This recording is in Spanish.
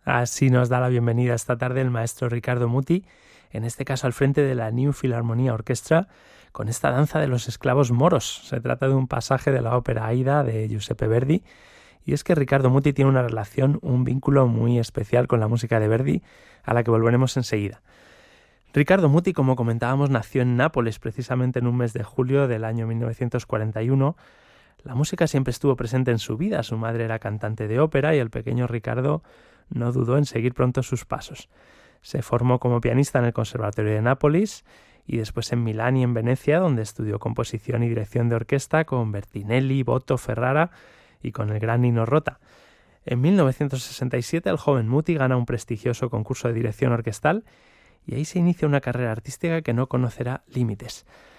Así nos da la bienvenida esta tarde el maestro Riccardo Muti, en este caso al frente de la New Philharmonia Orchestra, con esta danza de los esclavos moros. Se trata de un pasaje de la ópera Aida de Giuseppe Verdi, y es que Riccardo Muti tiene una relación, un vínculo muy especial con la música de Verdi, a la que volveremos enseguida. Riccardo Muti, como comentábamos, nació en Nápoles, precisamente en un mes de julio del año 1941. La música siempre estuvo presente en su vida. Su madre era cantante de ópera y el pequeño Riccardo no dudó en seguir pronto sus pasos. Se formó como pianista en el Conservatorio de Nápoles y después en Milán y en Venecia, donde estudió composición y dirección de orquesta con Bertinelli, Boto, Ferrara y con el gran Nino Rota. En 1967 el joven Muti gana un prestigioso concurso de dirección orquestal y ahí se inicia una carrera artística que no conocerá límites.